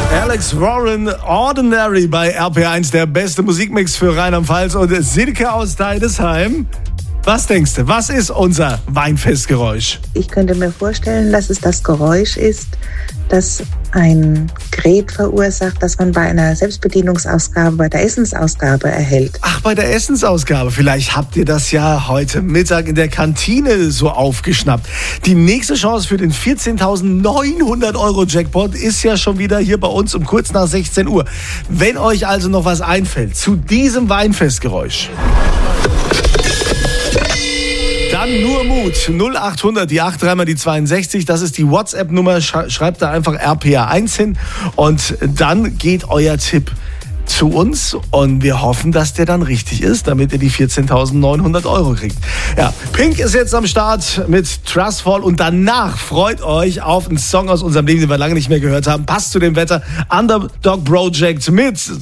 Alex Warren, Ordinary bei RPR1, der beste Musikmix für Rheinland-Pfalz und Silke aus Deidesheim. Was denkst du, was ist unser Weinfestgeräusch? Ich könnte mir vorstellen, dass es das Geräusch ist, das ein Gerät verursacht, das man bei einer Selbstbedienungsausgabe, bei der Essensausgabe erhält. Ach, bei der Essensausgabe. Vielleicht habt ihr das ja heute Mittag in der Kantine so aufgeschnappt. Die nächste Chance für den 14.900 € Jackpot ist ja schon wieder hier bei uns um kurz nach 16 Uhr. Wenn euch also noch was einfällt zu diesem Weinfestgeräusch, dann nur Mut. 0800, die 8, dreimal die 62. Das ist die WhatsApp-Nummer. Schreibt da einfach RPR1 hin und dann geht euer Tipp zu uns und wir hoffen, dass der dann richtig ist, damit ihr die 14.900 € kriegt. Ja, Pink ist jetzt am Start mit Trustfall und danach freut euch auf einen Song aus unserem Leben, den wir lange nicht mehr gehört haben. Passt zu dem Wetter. Underdog Project mit